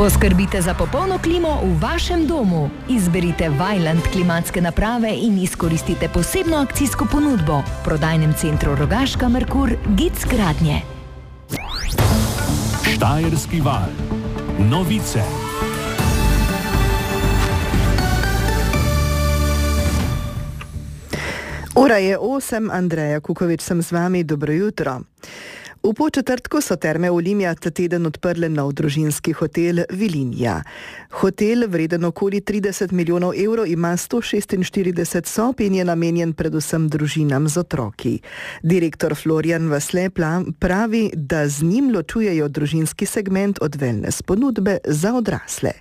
Poskrbite za popolno klimo v vašem domu. Izberite Vaillant klimatske naprave in izkoristite posebno akcijsko ponudbo. V prodajnem centru Rogaška Merkur, Gic gradnje. Štajerski val. Novice. Ura je 8, Andreja Kukovič sem z vami, dobro jutro. V Podčetrtku so Terme Olimia ta teden odprle nov družinski hotel Vilinja. Hotel, vreden okoli 30 milijonov evrov, ima 146 sob in je namenjen predvsem družinam z otroki. Direktor Florian Vasle pravi, da z njim ločujejo družinski segment od wellness ponudbe za odrasle.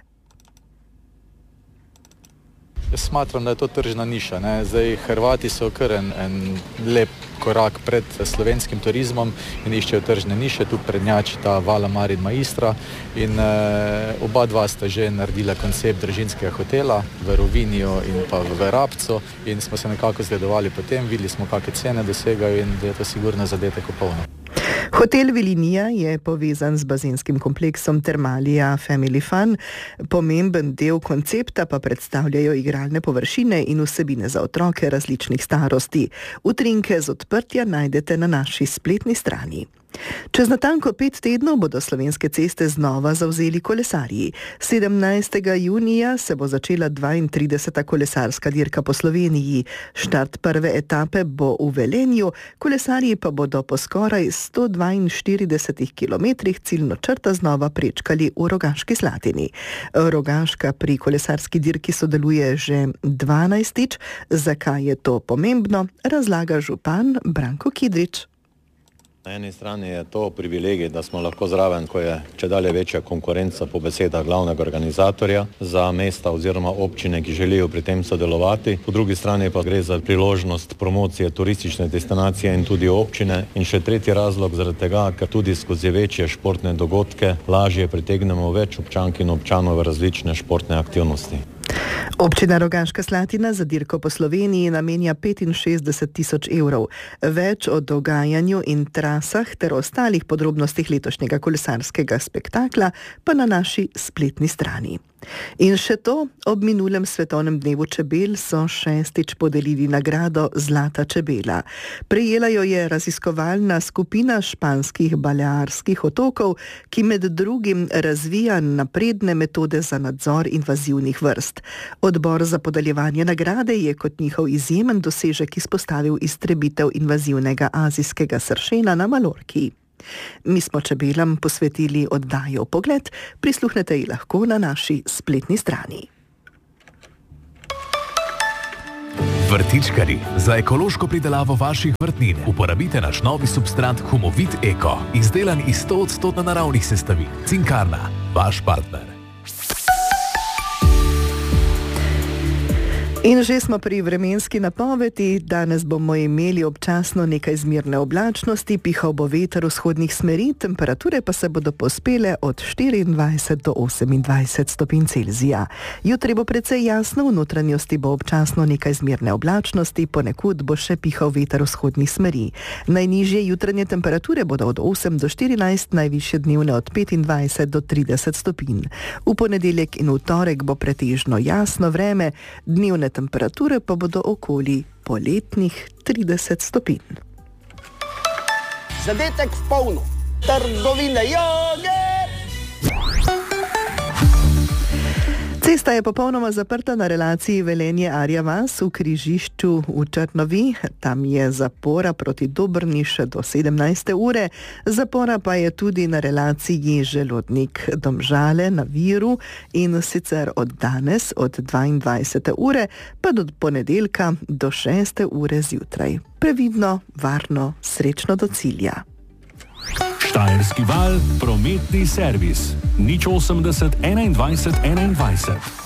Jaz smatram, da je to tržna niša. Zdaj, Hrvati so kar en lep korak pred slovenskim turizmom in iščejo tržne niše, tu prednjačita Vala Mar in Maistra in oba dva sta že naredila koncept družinskega hotela v Rovinju in pa v Rabcu in smo se nekako zgledovali potem, videli smo, kakšne cene dosegajo in da je to sigurno zadetek popolno. Hotel Vilinija je povezan z bazenskim kompleksom Thermalia Family Fun. Pomemben del koncepta pa predstavljajo igralne površine in vsebine za otroke različnih starosti. Utrinke z odprtja najdete na naši spletni strani. Čez natanko 5 tednov bodo slovenske ceste znova zavzeli kolesarji. 17. junija se bo začela 32. kolesarska dirka po Sloveniji. Štart prve etape bo v Velenju, kolesarji pa bodo po skoraj 142 kilometrih ciljno črto znova prečkali v Rogaški Slatini. Rogaška pri kolesarski dirki sodeluje že 12. Zakaj je to pomembno, razlaga župan Branko Kidrič. Na eni strani je to privilegij, da smo lahko zraven, ko je čedalje večja konkurenca po besedah glavnega organizatorja za mesta oziroma občine, ki želijo pri tem sodelovati. Po drugi strani pa gre za priložnost promocije turistične destinacije in tudi občine. In še tretji razlog zaradi tega, ker tudi skozi večje športne dogodke lažje pritegnemo več občank in občanov v različne športne aktivnosti. Občina Rogaška Slatina za dirko po Sloveniji namenja 65 tisoč evrov. Več o dogajanju in trasah ter ostalih podrobnostih letošnjega kolesarskega spektakla pa na naši spletni strani. In še to, ob minulem svetovnem dnevu čebel so 6. podelili nagrado Zlata čebela. Prejela jo je raziskovalna skupina španskih Balearskih otokov, ki med drugim razvija napredne metode za nadzor invazivnih vrst. Odbor za podeljevanje nagrade je kot njihov izjemen dosežek izpostavil iztrebitev invazivnega azijskega sršena na Malorki. Mi smo čebelam posvetili oddajo Pogled, prisluhnete ji lahko na naši spletni strani. Vrtičkarji, za ekološko pridelavo vaših vrtnin uporabite naš novi substrat Humovit Eko, izdelan iz 100% naravnih sestavin. Cinkarna, vaš partner. In že smo pri vremenski napovedi. Danes bomo imeli občasno nekaj zmerne oblačnosti, pihal bo veter vzhodnih smeri, temperature pa se bodo povzpele od 24 do 28 stopinj Celzija. Jutri bo precej jasno, v notranjosti bo občasno nekaj zmerne oblačnosti, ponekud bo še pihal veter vzhodnih smeri. Najnižje jutranje temperature bodo od 8 do 14, najvišje dnevne od 25 do 30 stopinj. V ponedeljek in v torek bo pretežno jasno vreme, dnevne temperature pa bodo okoli poletnih 30 stopinj. Zadetek v polno. Trgovine joge! Cesta je popolnoma zaprta na relaciji Velenje-Arja vas v križišču v Črnovi. Tam je zapora proti Dobrni še do 17. ure. Zapora pa je tudi na relaciji Želodnik-Domžale na Viru in sicer od danes od 22. ure pa do ponedeljka do 6. ure zjutraj. Previdno, varno, srečno do cilja. Štajerski val, prometni servis. 080 21 21.